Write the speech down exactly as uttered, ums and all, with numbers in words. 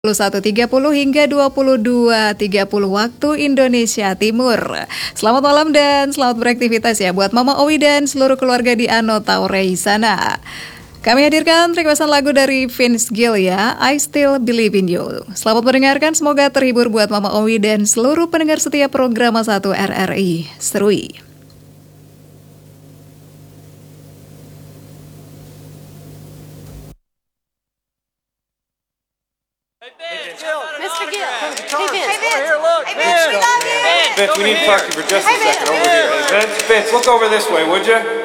dua puluh satu tiga puluh hingga dua puluh dua tiga puluh waktu Indonesia Timur. Selamat malam dan selamat beraktivitas ya buat Mama Owi dan seluruh keluarga di Anotaurei sana. Kami hadirkan requestan lagu dari Vince Gill ya, I Still Believe in You. Selamat mendengarkan, semoga terhibur buat Mama Owi dan seluruh pendengar setia program satu R R I Serui. Mister Gill. Hey, Vince. Hey, Vince. Here, look. Hey, Vince, we love you. Vince, we need to talk to you for just a second over here. Hey, Vince, Vince, look over this way, would you?